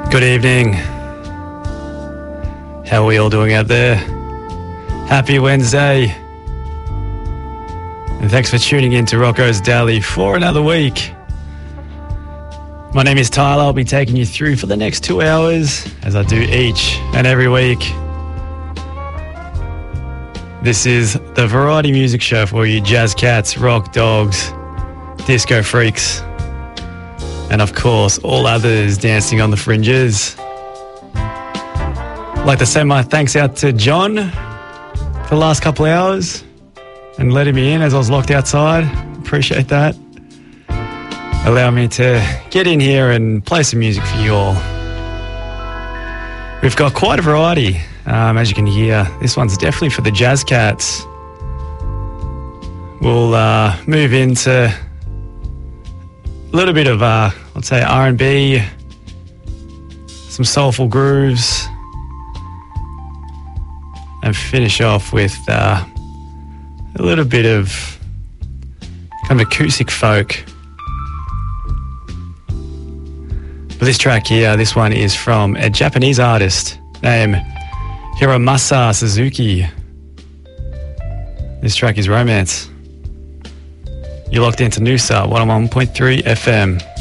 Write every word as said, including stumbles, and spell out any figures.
Good evening. How are we all doing out there? Happy Wednesday. And thanks for tuning in to Rocco's Daily for another week. My name is Tyler. I'll be taking you through for the next two hours, as I do each and every week. This is the variety music show for you jazz cats, rock dogs, disco freaks, and of course, all others dancing on the fringes. I'd like to say my thanks out to John for the last couple of hours and letting me in as I was locked outside. Appreciate that. Allow me to get in here and play some music for you all. We've got quite a variety, um, as you can hear. This one's definitely for the jazz cats. We'll uh, move into a little bit of, uh, let's say, R and B, some soulful grooves, and finish off with uh, a little bit of kind of acoustic folk. But this track here, this one is from a Japanese artist named Hiromasa Suzuki. This track is Romance. You're locked into Noosa one oh one point three F M.